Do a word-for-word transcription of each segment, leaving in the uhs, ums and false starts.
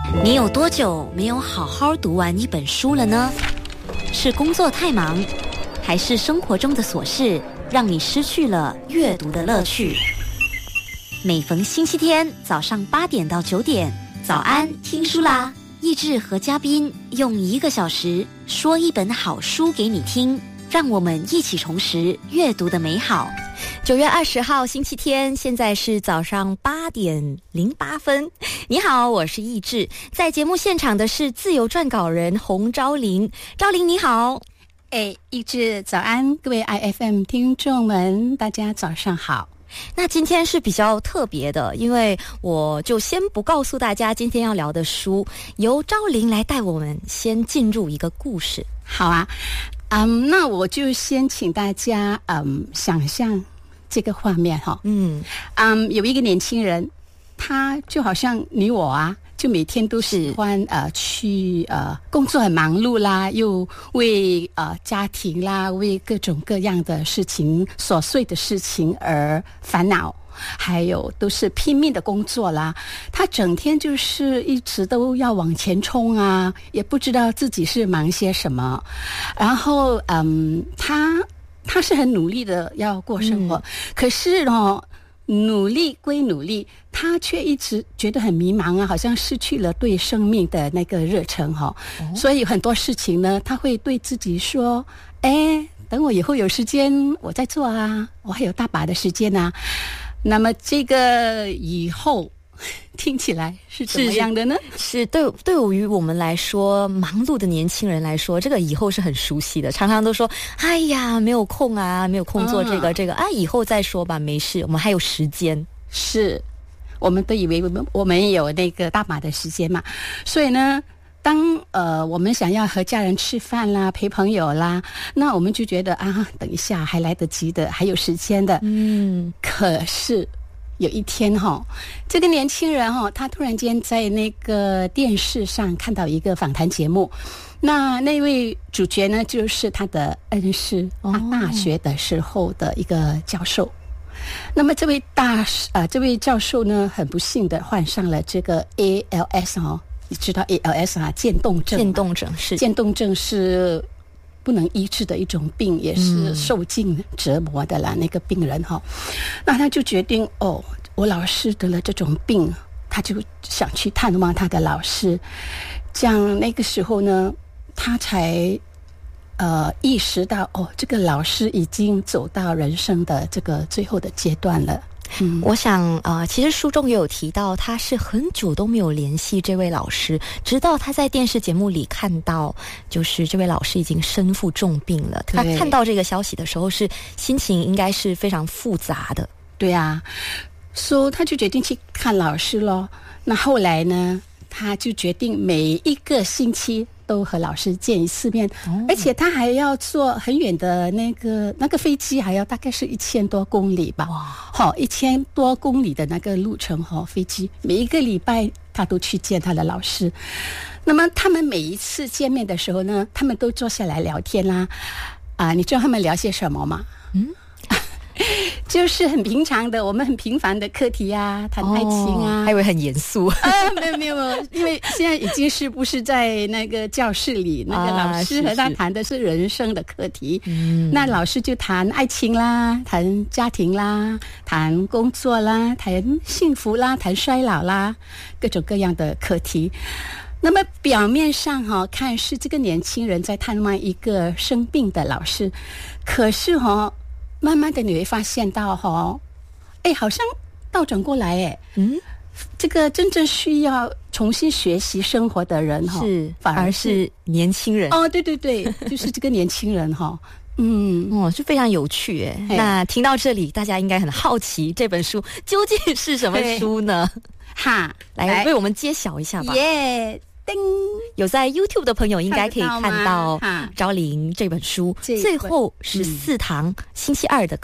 你有多久没有好好读完一本书了呢？是工作太忙，还是生活中的琐事让你失去了阅读的乐趣？每逢星期天早上八点到九点，早安听书啦！益智和嘉宾用一个小时说一本好书给你听，让我们一起重拾阅读的美好。九月二十号星期天，现在是早上八点零八分。你好，我是益智，在节目现场的是自由撰稿人洪昭玲。昭玲你好。 哎，益智早安，各位 I F M 听众们，大家早上好。 那今天是比较特别的，因为我就先不告诉大家今天要聊的书，由昭玲来带我们先进入一个故事。 好啊，嗯，那我就先请大家嗯想象这个画面哈，嗯嗯，有一个年轻人，他就好像你我啊，就每天都喜欢呃去呃工作很忙碌啦，又为呃家庭啦，为各种各样的事情琐碎的事情而烦恼，还有都是拼命的工作啦。他整天就是一直都要往前冲啊，也不知道自己是忙些什么。然后嗯，他他是很努力的要过生活，嗯、可是哦。努力归努力，他却一直觉得很迷茫啊，好像失去了对生命的那个热忱哈、哦。所以很多事情呢，他会对自己说：“哎，等我以后有时间我再做啊，我还有大把的时间啊。”那么这个以后听起来是怎么样的呢？ 是, 是对对于我们来说，忙碌的年轻人来说，这个以后是很熟悉的，常常都说哎呀没有空啊，没有空做这个、嗯、这个啊，以后再说吧，没事，我们还有时间。 是我们都以为我们我们有那个大把的时间嘛，所以呢当呃我们想要和家人吃饭啦，陪朋友啦，那我们就觉得啊等一下还来得及的，还有时间的。嗯，可是有一天哈、哦，这个年轻人哈、哦，他突然间在那个电视上看到一个访谈节目，那那位主角呢，就是他的恩师，他大学的时候的一个教授。哦、那么这位大啊、呃，这位教授呢，很不幸的患上了这个 A L S 哦，你知道 A L S 啊，渐冻症。 渐冻症是渐冻症是不能医治的一种病，也是受尽折磨的啦、嗯、那个病人哈、哦，那他就决定哦，我老师得了这种病，他就想去探望他的老师。这样那个时候呢，他才呃意识到哦，这个老师已经走到人生的这个最后的阶段了。嗯， 我想呃，其实书中也有提到，他是很久都没有联系这位老师，直到他在电视节目里看到，就是这位老师已经身负重病了。他看到这个消息的时候，是心情应该是非常复杂的。 对啊，所以他就决定去看老师咯。那后来呢，他就决定每一个星期都和老师见一次面、哦、而且他还要坐很远的那个那个飞机，还要大概是一千多公里吧。哇，好、哦，一千多公里的那个路程哈、哦，飞机每一个礼拜他都去见他的老师。那么他们每一次见面的时候呢，他们都坐下来聊天啦。啊，你知道他们聊些什么吗？嗯。就是很平常的，我们很平凡的课题啊，谈爱情啊， 哦、还以为很严肃啊。 没有没有没有，因为现在已经是不是在那个教室里，那个老师和他谈的是人生的课题。嗯、啊，那老师就谈爱情啦，谈家庭啦，谈工作啦，谈幸福啦，谈衰老啦，各种各样的课题。那么表面上哈、哦、看是这个年轻人在探望一个生病的老师，可是哈、哦。慢慢的你会发现到哈、哦，哎，好像倒转过来哎，嗯，这个真正需要重新学习生活的人哈、哦， 是反而是, 是年轻人哦，对对对，就是这个年轻人哈、哦，嗯， 哦，是非常有趣哎。那听到这里，大家应该很好奇这本书究竟是什么书呢？ 哈， 来为我们揭晓一下吧。 耶、yeah. 有在 YouTube 的朋友应该可以看到昭玲这本书最后十四堂星期二的课、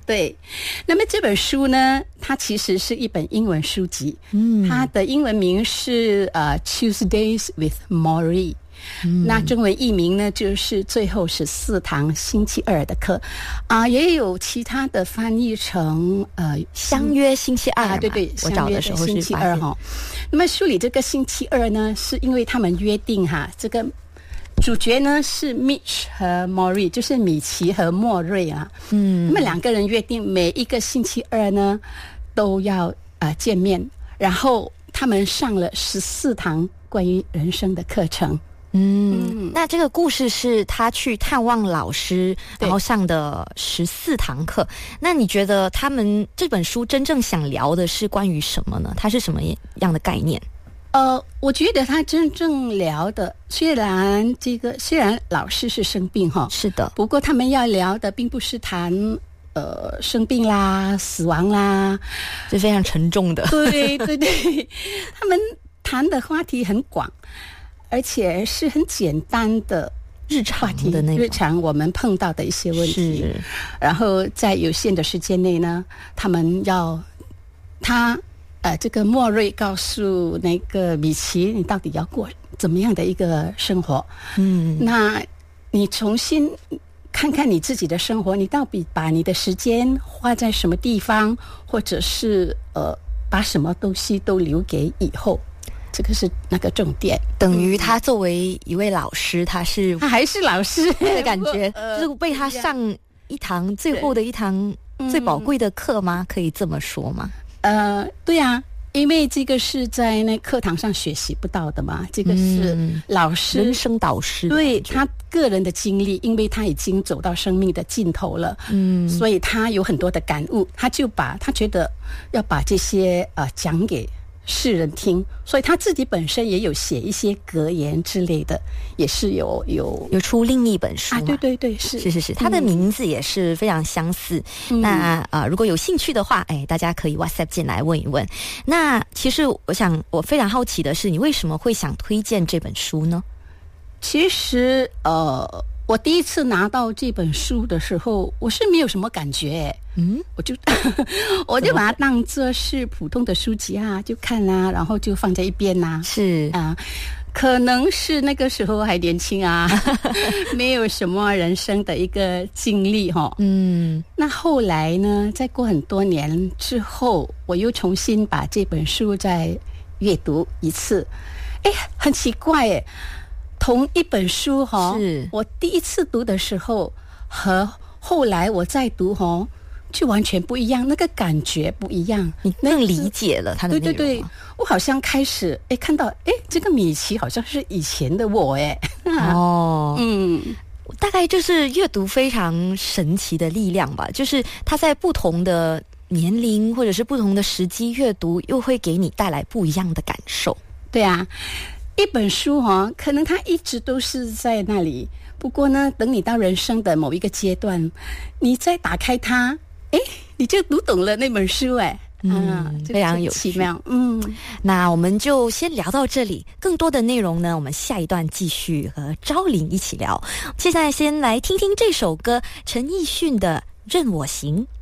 对，那么这本书呢，它其实是一本英文书籍，嗯，它的英文名是呃 Tuesdays with Morrie。嗯、那中文译名呢，就是最后十四堂星期二的课啊、呃，也有其他的翻译成呃相约星期二、啊， 对对， 我找的时候是星期二哈。那么书里这个星期二呢，是因为他们约定哈，这个主角呢是 Mitch 和 Morrie， 就是米奇和莫瑞啊，嗯，那么两个人约定每一个星期二呢都要呃见面，然后他们上了十四堂关于人生的课程。 嗯，那这个故事是他去探望老师，然后上的十四堂课。那你觉得他们这本书真正想聊的是关于什么呢？它是什么样的概念？ 呃，我觉得他真正聊的，虽然这个虽然老师是生病哈， 是的， 不过他们要聊的并不是谈呃生病啦、死亡啦， 是非常沉重的。 对对对，他们谈的话题很广。而且是很简单的日常的那日常我们碰到的一些问题，然后在有限的时间内呢，他们要他呃这个莫瑞告诉那个米奇，你到底要过怎么样的一个生活？嗯，那你重新看看你自己的生活，你到底把你的时间花在什么地方，或者是呃把什么东西都留给以后。这个是那个重点， 等于他作为一位老师，他是他还是老师的感觉，呃、就是为他上一堂最后的一堂最宝贵的课吗？嗯、可以这么说吗？ 呃，对啊，因为这个是在那课堂上学习不到的嘛，这个是老师、 嗯、人生导师对他个人的经历，因为他已经走到生命的尽头了，嗯，所以他有很多的感悟，他就把他觉得要把这些呃讲给世人听，所以他自己本身也有写一些格言之类的，也是有有有出另一本书啊，对对对，是是是是，他的名字也是非常相似。嗯、那呃，如果有兴趣的话，哎，大家可以 WhatsApp 进来问一问。那其实我想，我非常好奇的是，你为什么会想推荐这本书呢？ 其实呃，我第一次拿到这本书的时候，我是没有什么感觉，嗯，我就我就把它当作是普通的书籍啊，就看啊，然后就放在一边呐、啊。 是啊，可能是那个时候还年轻啊，没有什么人生的一个经历哈、哦。嗯，那后来呢，再过很多年之后，我又重新把这本书再阅读一次，哎，很奇怪哎。同一本书哈、哦，是我第一次读的时候和后来我再读哈、哦，就完全不一样，那个感觉不一样。 你更理解了它的内容。 对对对，我好像开始哎看到哎这个米奇好像是以前的我哎。 哦，嗯，大概就是阅读非常神奇的力量吧，就是它在不同的年龄或者是不同的时机阅读，又会给你带来不一样的感受。 对啊。一本书哈，可能它一直都是在那里。不过呢，等你到人生的某一个阶段，你再打开它，哎，你就读懂了那本书哎。 嗯，啊、非常有奇妙。嗯， 那我们就先聊到这里。更多的内容呢，我们下一段继续和昭玲一起聊。现在先来听听这首歌，陈奕迅的《任我行》。